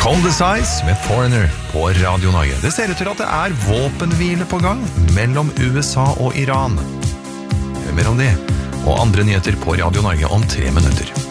Cold as Ice med Foreigner på Radio Norge. Det ser ut til at det våpenhvile på gang mellom USA og Iran. Mer om det, og andre nyheter på Radio Norge om 3 minutter.